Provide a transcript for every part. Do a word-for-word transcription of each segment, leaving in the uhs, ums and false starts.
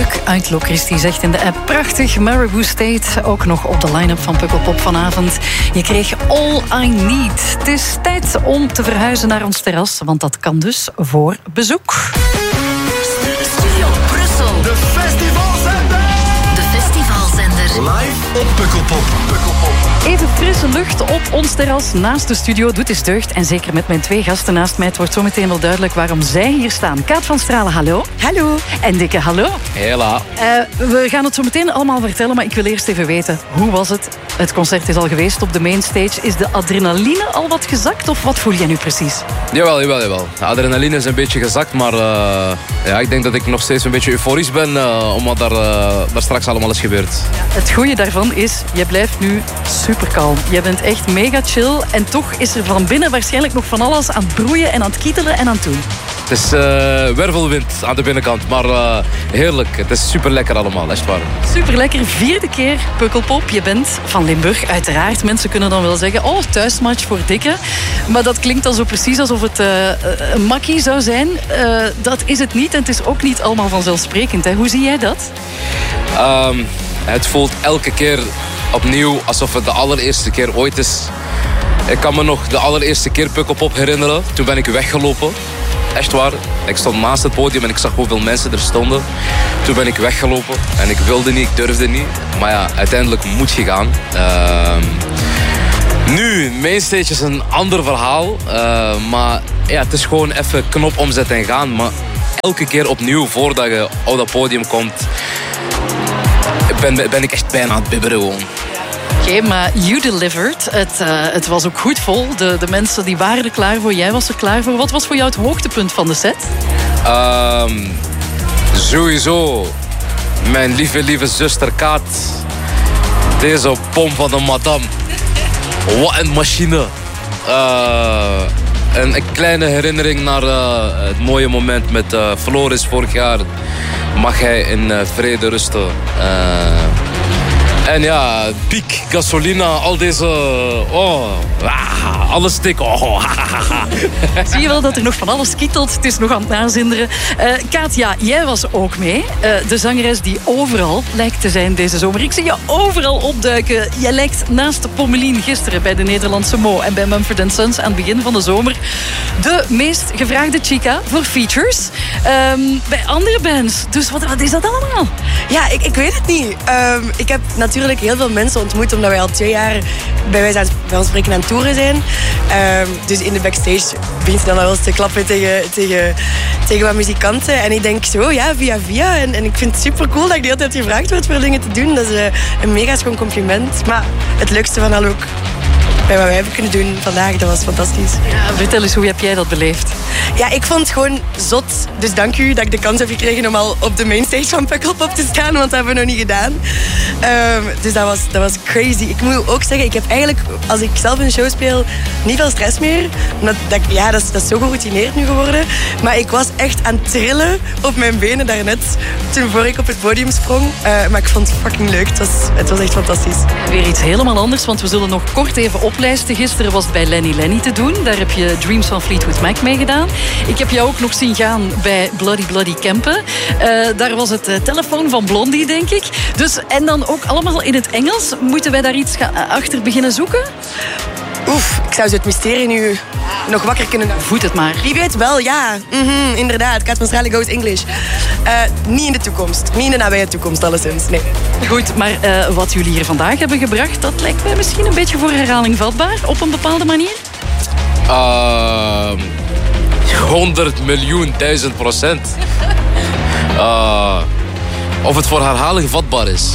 Leuk uitlook, Christy zegt in de app. Prachtig, Marabou State. Ook nog op de line-up van Pukkelpop vanavond. Je kreeg All I Need. Het is tijd om te verhuizen naar ons terras, want dat kan dus voor bezoek. Studio Brussel. De festivalzender. De festivalzender. Live op Pukkelpop. Pukkelpop. Even frisse lucht op ons terras naast de studio doet eens deugd. En zeker met mijn twee gasten naast mij. Het wordt zo meteen wel duidelijk waarom zij hier staan. Kaat van Stralen, hallo. Hallo. En Dikke, hallo. Hela. Uh, we gaan het zo meteen allemaal vertellen, maar ik wil eerst even weten. Hoe was het? Het concert is al geweest op de mainstage. Is de adrenaline al wat gezakt of wat voel jij nu precies? Jawel, jawel, jawel. De adrenaline is een beetje gezakt, maar uh, ja, ik denk dat ik nog steeds een beetje euforisch ben, uh, omdat daar, uh, daar straks allemaal is gebeurd. Het goede daarvan is, je blijft nu super kalm. Je bent echt mega chill en toch is er van binnen waarschijnlijk nog van alles aan het broeien en aan het kietelen en aan het doen. Het is uh, wervelwind aan de binnenkant, maar uh, heerlijk. Het is super lekker allemaal, echt waar. Super lekker, vierde keer Pukkelpop. Je bent van Limburg, uiteraard. Mensen kunnen dan wel zeggen, oh, thuismatch voor Dikke. Maar dat klinkt dan zo precies alsof het uh, een makkie zou zijn. Uh, dat is het niet en het is ook niet allemaal vanzelfsprekend. Hè. Hoe zie jij dat? Um, het voelt elke keer opnieuw alsof het de allereerste keer ooit is. Ik kan me nog de allereerste keer Pukkelpop herinneren. Toen ben ik weggelopen. Echt waar. Ik stond naast het podium en ik zag hoeveel mensen er stonden. Toen ben ik weggelopen. En ik wilde niet, ik durfde niet. Maar ja, uiteindelijk moet je gaan. Uh, nu, mainstage is een ander verhaal. Uh, maar ja, het is gewoon even knop omzetten en gaan. Maar elke keer opnieuw, voordat je op dat podium komt, ben, ben ik echt bijna aan het bibberen gewoon. Oké, okay, maar you delivered. Het, uh, het was ook goed vol. De, de mensen die waren er klaar voor. Jij was er klaar voor. Wat was voor jou het hoogtepunt van de set? Um, sowieso mijn lieve, lieve zuster Kaat. Deze pom van de madame. Wat een machine. Uh, een, een kleine herinnering naar uh, het mooie moment met uh, Floris vorig jaar. Mag hij in uh, vrede rusten. Uh, En ja, piek, gasolina, al deze... Oh, ah, alles stik. Oh, zie je wel dat er nog van alles kietelt. Het is nog aan het nazinderen. Uh, Kaat, jij was ook mee. Uh, de zangeres die overal lijkt te zijn deze zomer. Ik zie je overal opduiken. Jij lijkt naast Pommelien gisteren bij de Nederlandse Mo en bij Mumford and Sons aan het begin van de zomer de meest gevraagde chica voor features. Um, bij andere bands. Dus wat, wat is dat allemaal? Ja, ik, ik weet het niet. Um, ik heb natuurlijk heel veel mensen ontmoet, omdat wij al twee jaar bij wijze van bij ons spreken aan het toeren zijn. Um, dus in de backstage begint ze dan wel eens te klappen tegen, tegen, tegen wat muzikanten. En ik denk zo, ja, via via. En, en ik vind het super cool dat ik de hele tijd gevraagd word voor dingen te doen. Dat is uh, een mega schoon compliment. Maar het leukste van al ook bij wat wij hebben kunnen doen vandaag, dat was fantastisch. Ja, vertel eens, hoe heb jij dat beleefd? Ja, ik vond het gewoon zot. Dus dank u dat ik de kans heb gekregen om al op de mainstage van Pukkelpop te staan, want dat hebben we nog niet gedaan. Um, dus dat was, dat was crazy. Ik moet ook zeggen, ik heb eigenlijk, als ik zelf een show speel, niet veel stress meer. Omdat dat, ja, dat is, dat is zo geroutineerd nu geworden. Maar ik was echt aan het trillen op mijn benen daarnet, toen voor ik op het podium sprong. Uh, maar ik vond het fucking leuk. Het was, het was echt fantastisch. Weer iets helemaal anders, want we zullen nog kort even oplijsten. Gisteren was het bij Lenny Lenny te doen. Daar heb je Dreams van Fleetwood Mac mee gedaan. Ik heb jou ook nog zien gaan bij Bloody Bloody Campen. Uh, daar was het uh, telefoon van Blondie, denk ik. Dus, en dan ook allemaal in het Engels. Moeten wij daar iets ga- achter beginnen zoeken? Oef, ik zou zo het mysterie nu nog wakker kunnen... Voed het maar. Wie weet wel, ja. Mm-hmm, inderdaad. Kaat van Stralen goes English. Uh, niet in de toekomst. Niet in de nabije toekomst, alleszins. Nee. Goed, maar uh, wat jullie hier vandaag hebben gebracht, dat lijkt mij misschien een beetje voor herhaling vatbaar, op een bepaalde manier? Uh, honderd miljoen, duizend procent. Uh, of het voor herhaling vatbaar is.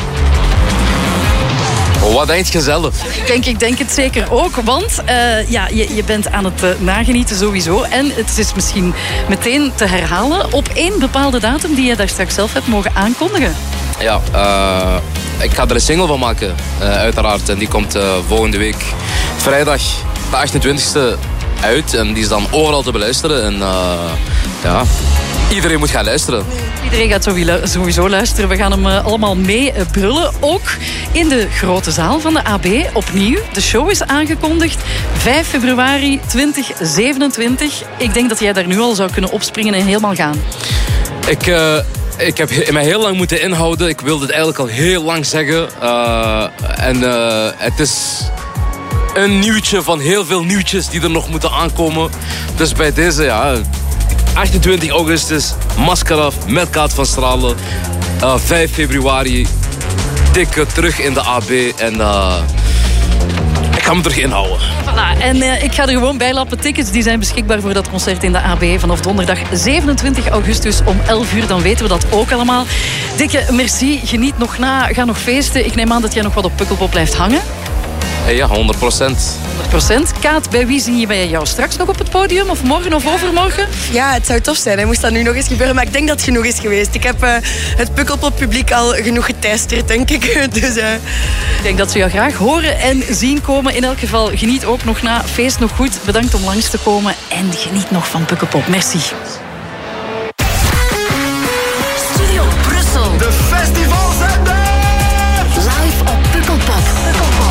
Wat denk je zelf? Ik denk, ik denk het zeker ook, want uh, ja, je, je bent aan het uh, nagenieten sowieso. En het is misschien meteen te herhalen op één bepaalde datum die je daar straks zelf hebt mogen aankondigen. Ja, uh, ik ga er een single van maken, uh, uiteraard. En die komt uh, volgende week vrijdag, de achtentwintigste, uit. En die is dan overal te beluisteren. En uh, ja, iedereen moet gaan luisteren. Iedereen gaat sowieso luisteren. We gaan hem allemaal mee brullen. Ook in de grote zaal van de A B. Opnieuw. De show is aangekondigd. vijf februari twintig zevenentwintig. Ik denk dat jij daar nu al zou kunnen opspringen en helemaal gaan. Ik, uh, Ik heb mij heel lang moeten inhouden. Ik wilde het eigenlijk al heel lang zeggen. Uh, en uh, het is een nieuwtje van heel veel nieuwtjes die er nog moeten aankomen. Dus bij deze, ja, achtentwintig augustus, masker af, met Kaat van Stralen. Uh, vijf februari, dikke terug in de A B. En uh, ik ga me terug inhouden. Voilà. En uh, ik ga er gewoon bij lappen. Tickets die zijn beschikbaar voor dat concert in de A B vanaf donderdag zevenentwintig augustus om elf uur. Dan weten we dat ook allemaal. Dikke merci. Geniet nog na. Ga nog feesten. Ik neem aan dat jij nog wat op Pukkelpop blijft hangen. Hey, ja, honderd procent. honderd procent. Kaat, bij wie zie je bij jou straks nog op het podium? Of morgen of overmorgen? Ja, het zou tof zijn. Hij moest dat nu nog eens gebeuren. Maar ik denk dat het genoeg is geweest. Ik heb uh, het Pukkelpop publiek al genoeg geteisterd, denk ik. Dus, uh... Ik denk dat ze jou graag horen en zien komen. In elk geval, geniet ook nog na. Feest nog goed. Bedankt om langs te komen. En geniet nog van Pukkelpop. Merci.